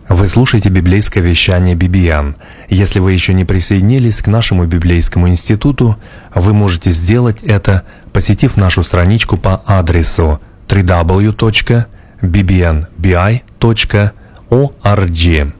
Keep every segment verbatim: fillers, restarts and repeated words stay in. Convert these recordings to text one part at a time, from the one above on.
Вы слушаете библейское вещание би би эн. Если вы еще не присоединились к нашему библейскому институту, вы можете сделать это, посетив нашу страничку по адресу дабл ю дабл ю дабл ю точка би би эн би ай точка орг.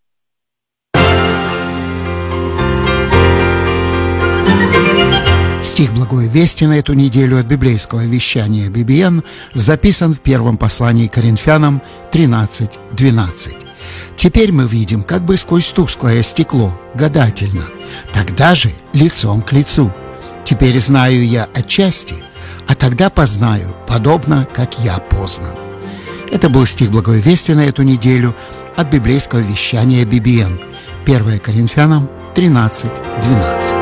Стих «Благой вести» на эту неделю от библейского вещания би би эн записан в первом послании к Коринфянам тринадцать двенадцать. «Теперь мы видим как бы сквозь тусклое стекло, гадательно, тогда же лицом к лицу. Теперь знаю я отчасти, а тогда познаю, подобно, как я познан». Это был стих «Благой вести» на эту неделю от библейского вещания би би эн. первое Коринфянам тринадцать двенадцать.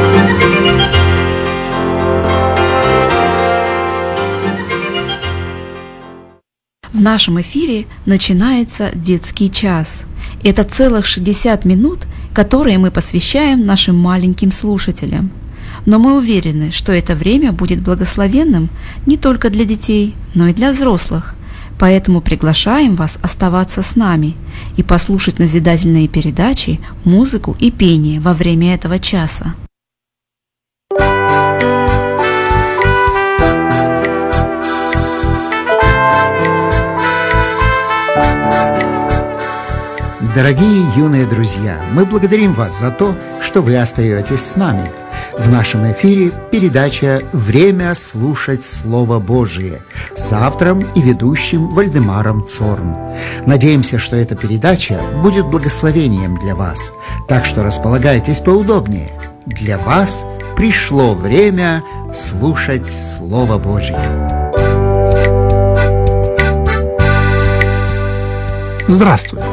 В нашем эфире начинается детский час. Это целых шестьдесят минут, которые мы посвящаем нашим маленьким слушателям. Но мы уверены, что это время будет благословенным не только для детей, но и для взрослых. Поэтому приглашаем вас оставаться с нами и послушать назидательные передачи, музыку и пение во время этого часа. Дорогие юные друзья, мы благодарим вас за то, что вы остаетесь с нами. В нашем эфире передача «Время слушать Слово Божие» с автором и ведущим Вальдемаром Цорн. Надеемся, что эта передача будет благословением для вас, так что располагайтесь поудобнее. Для вас пришло время слушать Слово Божие. Здравствуй!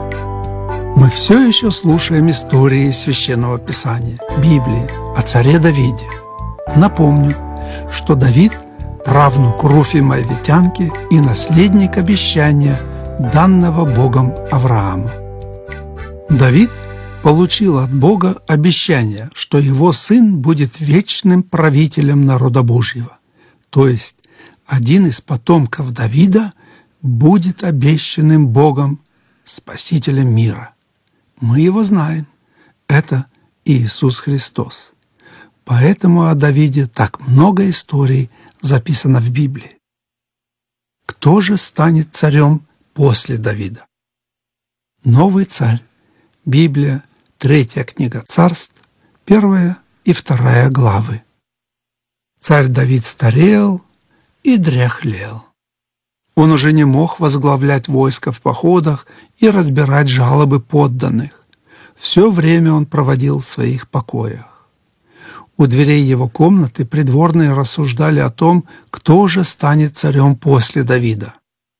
Мы все еще слушаем истории Священного Писания, Библии, о царе Давиде. Напомню, что Давид – правнук Руфи Моавитянки и наследник обещания, данного Богом Аврааму. Давид получил от Бога обещание, что его сын будет вечным правителем народа Божьего, то есть один из потомков Давида будет обещанным Богом Спасителем мира. Мы его знаем. Это Иисус Христос. Поэтому о Давиде так много историй записано в Библии. Кто же станет царем после Давида? Новый царь. Библия, третья книга Царств, первая и вторая главы. Царь Давид старел и дряхлел. Он уже не мог возглавлять войско в походах и разбирать жалобы подданных. Все время он проводил в своих покоях. У дверей его комнаты придворные рассуждали о том, кто же станет царем после Давида.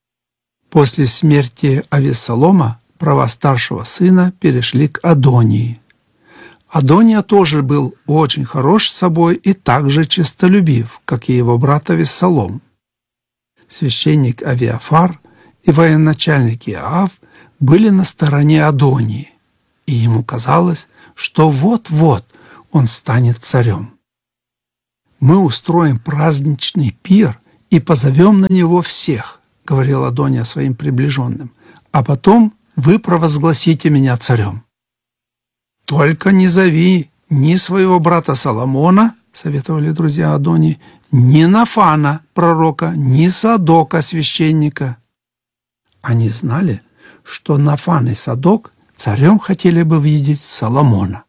После смерти Авессалома права старшего сына перешли к Адонии. Адония тоже был очень хорош собой и также честолюбив, как и его брат Авессалом. Священник Авиафар и военачальник Иоав были на стороне Адонии, и ему казалось, что вот-вот он станет царем. «Мы устроим праздничный пир и позовем на него всех», — говорил Адония своим приближенным, «а потом вы провозгласите меня царем». «Только не зови ни своего брата Соломона, — советовали друзья Адонии, — ни Нафана, пророка, ни Садока, священника». Они знали, что Нафан и Садок царем хотели бы видеть Соломона.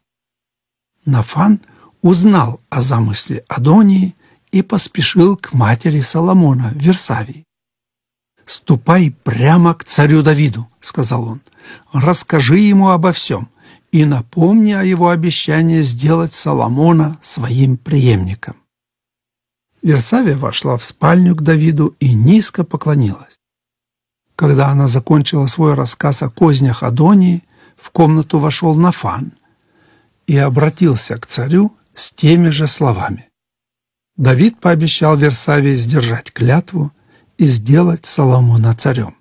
Нафан узнал о замысле Адонии и поспешил к матери Соломона в Версавии. «Ступай прямо к царю Давиду, — сказал он, — расскажи ему обо всем и напомни о его обещании сделать Соломона своим преемником». Версавия вошла в спальню к Давиду и низко поклонилась. Когда она закончила свой рассказ о кознях Адонии, в комнату вошел Нафан и обратился к царю с теми же словами. Давид пообещал Версавии сдержать клятву и сделать Соломона царем.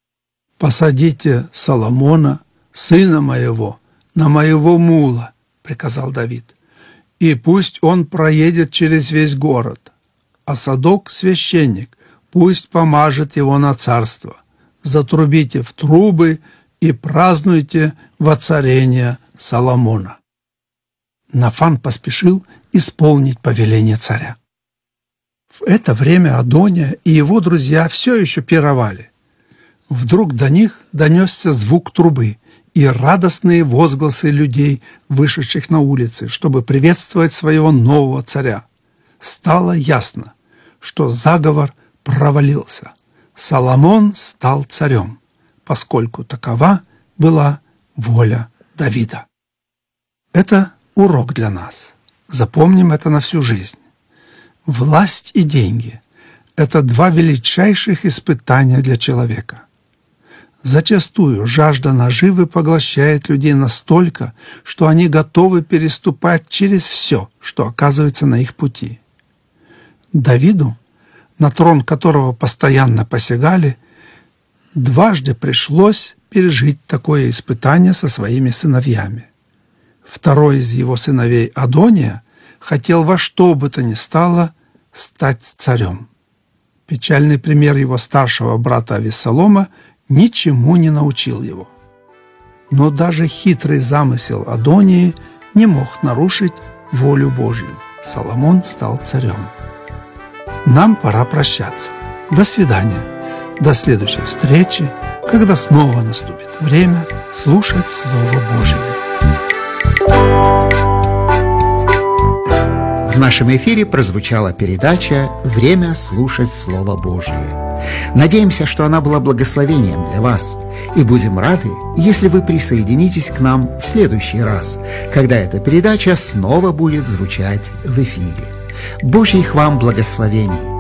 «Посадите Соломона, сына моего, на моего мула, — приказал Давид, — и пусть он проедет через весь город. А Садок, священник, пусть помажет его на царство. Затрубите в трубы и празднуйте воцарение Соломона». Нафан поспешил исполнить повеление царя. В это время Адония и его друзья все еще пировали. Вдруг до них донесся звук трубы и радостные возгласы людей, вышедших на улицы, чтобы приветствовать своего нового царя. Стало ясно, что заговор провалился. Соломон стал царем, поскольку такова была воля Давида. Это урок для нас. Запомним это на всю жизнь. Власть и деньги – это два величайших испытания для человека. Зачастую жажда наживы поглощает людей настолько, что они готовы переступать через все, что оказывается на их пути. Давиду, на трон которого постоянно посягали, дважды пришлось пережить такое испытание со своими сыновьями. Второй из его сыновей, Адония, хотел во что бы то ни стало стать царем. Печальный пример его старшего брата Авессалома ничему не научил его. Но даже хитрый замысел Адонии не мог нарушить волю Божью. Соломон стал царем. Нам пора прощаться. До свидания. До следующей встречи, когда снова наступит время слушать Слово Божье. В нашем эфире прозвучала передача «Время слушать Слово Божье». Надеемся, что она была благословением для вас, и будем рады, если вы присоединитесь к нам в следующий раз, когда эта передача снова будет звучать в эфире. Божьих вам благословений!